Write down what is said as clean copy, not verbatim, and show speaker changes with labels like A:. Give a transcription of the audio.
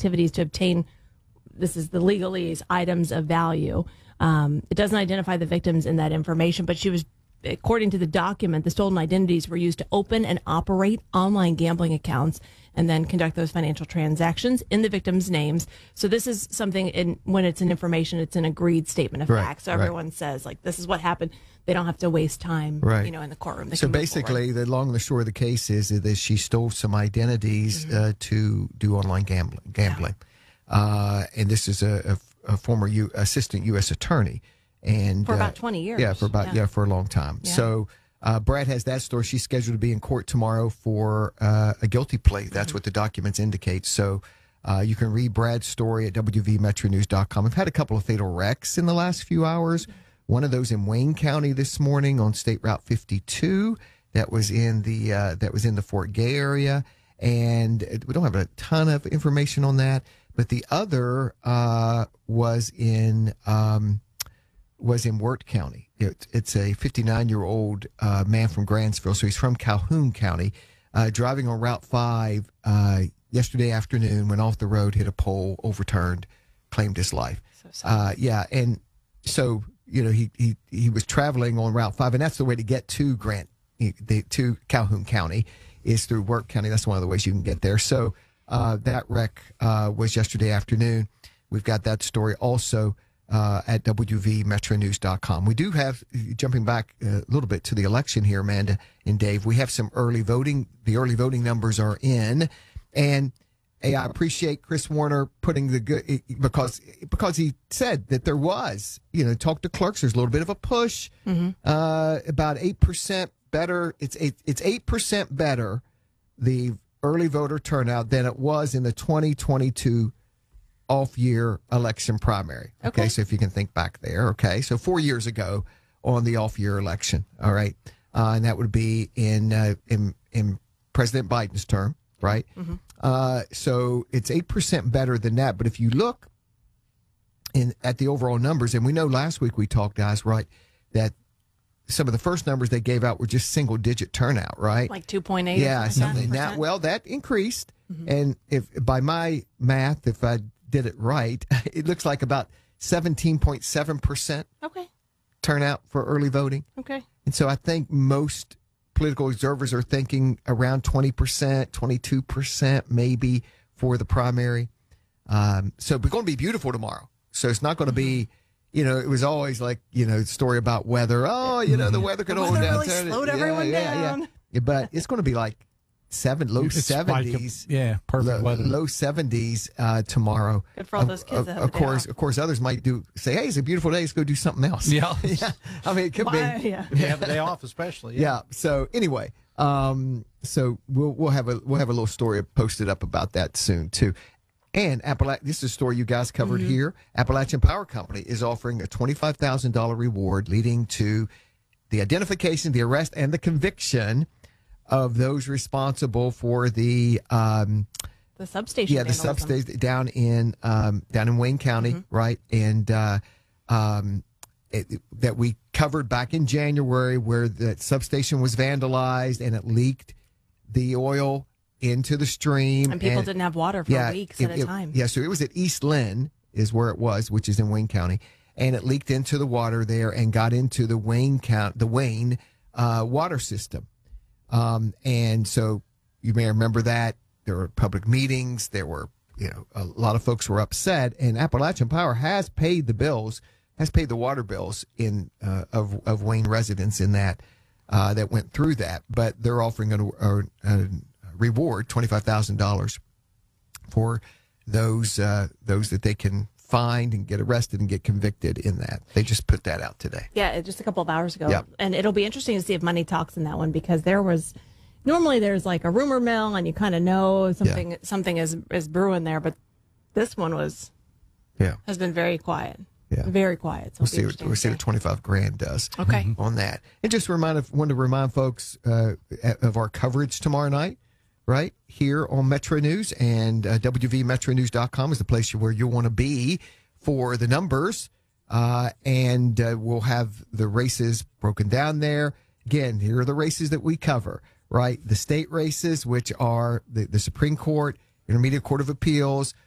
A: activities to obtain, this is the legalese, items of value. It doesn't identify the victims in that information, but she was, according to the document, the stolen identities were used to open and operate online gambling accounts and then conduct those financial transactions in the victims' names. So this is something, when it's an information, it's an agreed statement of fact. So everyone says, like, this is what happened. They don't have to waste time, in the courtroom. They
B: so basically, the long and the short of the case is that she stole some identities to do online gambling. And this is a former assistant U.S. attorney. And
A: for about 20 years.
B: Yeah, for a long time. Yeah. So Brad has that story. She's scheduled to be in court tomorrow for a guilty plea. That's what the documents indicate. So you can read Brad's story at wvmetronews.com. We've had a couple of fatal wrecks in the last few hours. One of those in Wayne County this morning on State Route 52. That was in the Fort Gay area, and we don't have a ton of information on that. But the other was in Wirt County. It's a 59-year-old man from Grantsville, so he's from Calhoun County, driving on Route 5 yesterday afternoon, went off the road, hit a pole, overturned, claimed his life. So sorry. And so he was traveling on Route 5, and that's the way to get to to Calhoun County is through Wirt County. That's one of the ways you can get there. So that wreck was yesterday afternoon. We've got that story also at wvmetronews.com. We do have, jumping back a little bit to the election here, Amanda and Dave, we have some early voting. The early voting numbers are in. And I appreciate Chris Warner putting the good, because he said that there was, talk to clerks, there's a little bit of a push, about 8% better. It's 8% better, the early voter turnout, than it was in the 2022 off-year election primary. Okay, so if you can think back there. Okay, so 4 years ago on the off-year election. All right, and that would be in President Biden's term, right? So it's 8% better than that. But if you look at the overall numbers, and we know last week we talked, guys, right, that some of the first numbers they gave out were just single-digit turnout, right?
A: Like 2.8.
B: Yeah, something. That increased, and if by my math, if I did it right, it looks like about 17.7% turnout for early voting. Okay. And so I think most political observers are thinking around 20%, 22% maybe for the primary. So it's going to be beautiful tomorrow. So it's not going to be, it was always like, the story about weather. Oh, the weather could hold down.
A: Really slowed everyone down.
B: Yeah. But it's going to be like low 70s.
C: Perfect weather.
B: Low 70s tomorrow.
A: Good for all those kids.
B: Of course, others might say, "Hey, it's a beautiful day. Let's go do something else."
C: Yeah.
B: I mean, it could be.
C: Yeah. You have the day off, especially.
B: Yeah. So anyway, so we'll have a little story posted up about that soon too. And this is a story you guys covered here. Appalachian Power Company is offering a $25,000 reward leading to the identification, the arrest, and the conviction of those responsible for the
A: substation.
B: Yeah, the substation down in Wayne County, right? And that we covered back in January, where the substation was vandalized and it leaked the oil into the stream,
A: and people didn't have water for weeks at a time.
B: So it was at East Lynn is where it was, which is in Wayne County, and it leaked into the water there and got into the Wayne water system. And so you may remember that there were public meetings. There were, a lot of folks were upset, and Appalachian Power has paid the water bills of Wayne residents in that went through that. But they're offering a reward, $25,000 for those that they can find and get arrested and get convicted in that. They just put that out today.
A: Yeah, just a couple of hours ago.
B: Yep.
A: And it'll be interesting to see if money talks in that one, because normally there's like a rumor mill and you kind of know something is brewing there, but this one has been very quiet. Yeah. Very quiet. So
B: we'll see what $25,000 does.
A: Okay.
B: On that. And just wanted to remind folks of our coverage tomorrow night, right here on Metro News, and wvmetronews.com is the place where you'll want to be for the numbers. And we'll have the races broken down there. Again, here are the races that we cover, right? The state races, which are the Supreme Court, Intermediate Court of Appeals,